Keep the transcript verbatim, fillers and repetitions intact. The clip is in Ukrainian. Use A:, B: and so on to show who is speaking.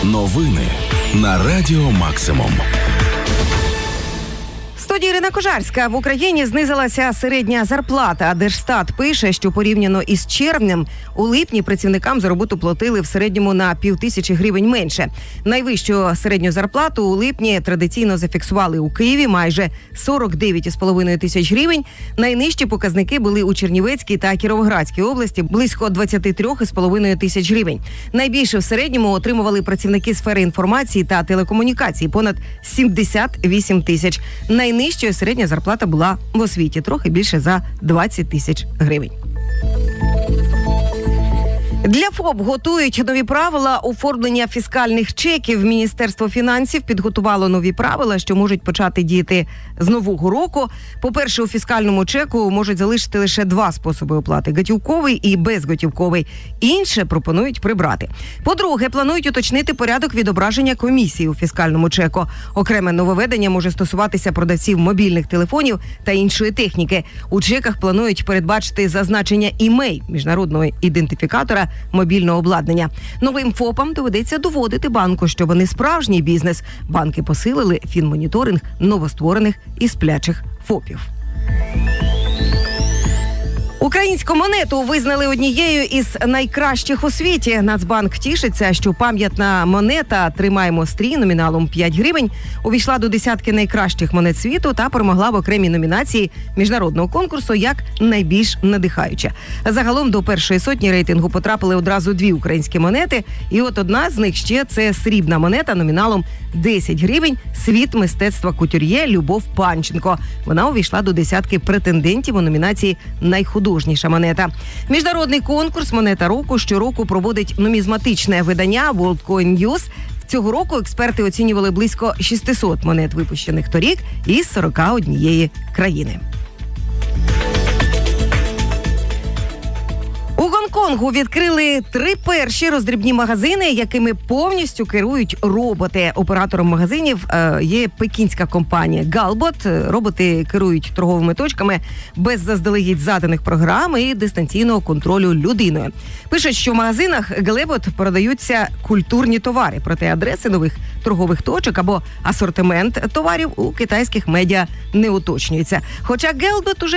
A: Новини на Радіо Максимум.
B: В студії Ірина Кожарська. В Україні знизилася середня зарплата. Держстат пише, що порівняно із червнем у липні працівникам за роботу платили в середньому на півтисячі гривень менше. Найвищу середню зарплату у липні традиційно зафіксували у Києві майже сорок дев'ять з половиною тисяч гривень. Найнижчі показники були у Чернівецькій та Кіровоградській області – близько двадцять три з половиною тисяч гривень. Найбільше в середньому отримували працівники сфери інформації та телекомунікацій – понад сімдесят вісім тисяч. Найнижчою середня зарплата була в освіті – трохи більше за двадцять тисяч гривень. Для ФОП готують нові правила оформлення фіскальних чеків. Міністерство фінансів підготувало нові правила, що можуть почати діяти з нового року. По-перше, у фіскальному чеку можуть залишити лише два способи оплати – готівковий і безготівковий. Інше пропонують прибрати. По-друге, планують уточнити порядок відображення комісії у фіскальному чеку. Окреме нововведення може стосуватися продавців мобільних телефонів та іншої техніки. У чеках планують передбачити зазначення імей міжнародного ідентифікатора мобільного обладнання. Новим ФОПам доведеться доводити банку, що вони справжній бізнес. Банки посилили фінмоніторинг новостворених і сплячих ФОПів. Українську монету визнали однією із найкращих у світі. Нацбанк тішиться, що пам'ятна монета «Тримаємо стрій» номіналом п'ять гривень увійшла до десятки найкращих монет світу та перемогла в окремій номінації міжнародного конкурсу як найбільш надихаюча. Загалом до першої сотні рейтингу потрапили одразу дві українські монети, і от одна з них ще – це срібна монета номіналом десять гривень «Світ мистецтва кутюр'є» Любов Панченко. Вона увійшла до десятки претендентів у номінації «Найхудожніша монета». Міжнародний конкурс «Монета року» щороку проводить нумізматичне видання World Coin News. Цього року експерти оцінювали близько шістсот монет, випущених торік, із сорока однієї країни. У Гонконгу відкрили три перші роздрібні магазини, якими повністю керують роботи. Оператором магазинів е, є пекінська компанія Галбот. Роботи керують торговими точками без заздалегідь заданих програм і дистанційного контролю людиною. Пишуть, що в магазинах Галбот продаються культурні товари, проте адреси нових торгових точок або асортимент товарів у китайських медіа не уточнюється. Хоча Галбот уже